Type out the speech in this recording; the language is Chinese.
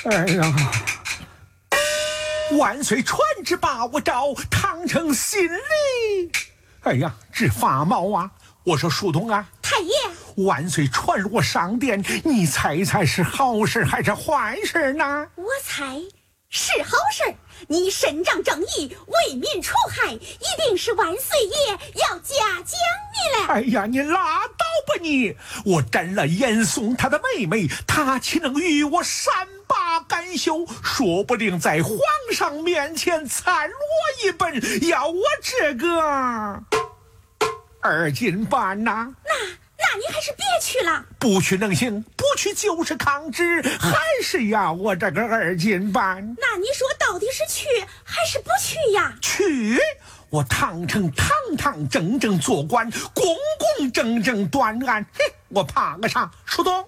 哎呀，万岁传旨把我召，唐丞心里。哎呀，这发毛啊！我说书童啊， 太爷， 万岁传我上殿，你猜一猜是好事还是坏事呢？ 我猜是好事。你伸张正义，为民除害，一定是万岁爷要嘉奖你了。 哎呀，你拉倒吧你！我斩了严嵩他的妹妹，他岂能与我善罢甘休？说不定在皇上面前参我一本，要我这个2斤半呐！ 那你还是别去了。 不去能行，不去就是抗旨，还是要我这个2斤半。 那你说到底是去还是不去呀？ 去！我唐丞堂堂正正做官，公公正正断案，嘿，我怕个啥？书童。